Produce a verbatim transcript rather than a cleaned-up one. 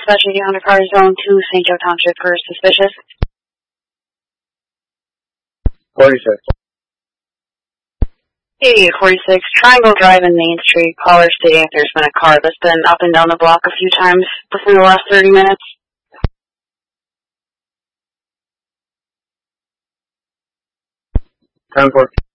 dispatch eighty Car Zone two, Saint Joe Township for suspicious. forty-six. eighty-eight forty-six, Triangle Drive in Main Street. Caller stating if there's been a car that's been up and down the block a few times within the last thirty minutes. ten fourteen.